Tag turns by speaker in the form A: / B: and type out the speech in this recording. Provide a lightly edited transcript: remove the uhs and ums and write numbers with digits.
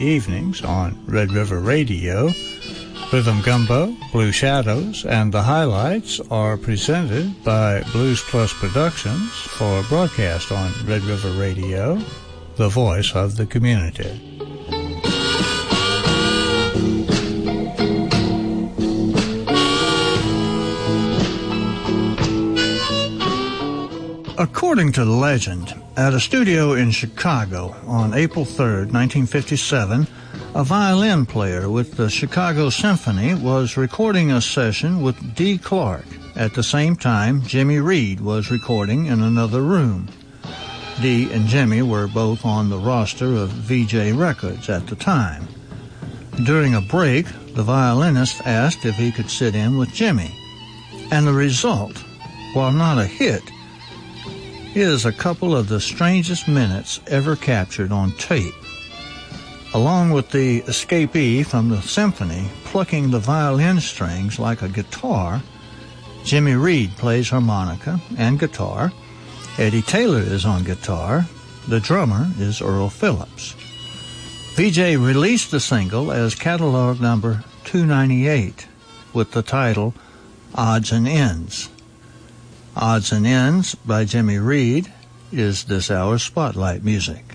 A: evenings on Red River Radio. Rhythm Gumbo, Blue Shadows, and the highlights are presented by Blues Plus Productions for broadcast on Red River Radio, the voice of the community. According to legend, at a studio in Chicago on April 3rd, 1957, a violin player with the Chicago Symphony was recording a session with Dee Clark. At the same time, Jimmy Reed was recording in another room. Dee and Jimmy were both on the roster of VJ Records at the time. During a break, the violinist asked if he could sit in with Jimmy. And the result, while not a hit, is a couple of the strangest minutes ever captured on tape. Along with the escapee from the symphony plucking the violin strings like a guitar, Jimmy Reed plays harmonica and guitar, Eddie Taylor is on guitar, the drummer is Earl Phillips. VJ released the single as catalog number 298 with the title Odds and Ends. Odds and Ends by Jimmy Reed is this hour's Spotlight music.